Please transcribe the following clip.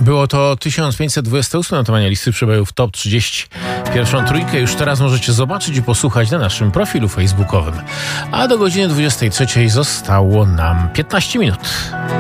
Było to 1528 notowanie listy przebojów Top 30. Pierwszą trójkę już teraz możecie zobaczyć i posłuchać na naszym profilu facebookowym. A do godziny 23 zostało nam 15 minut.